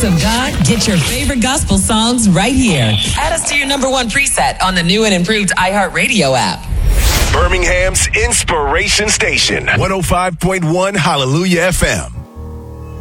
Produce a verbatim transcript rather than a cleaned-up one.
voice of God, get your favorite gospel songs right here. Add us to your number one preset on the new and improved iHeartRadio app. Birmingham's Inspiration Station, one oh five point one Hallelujah F M.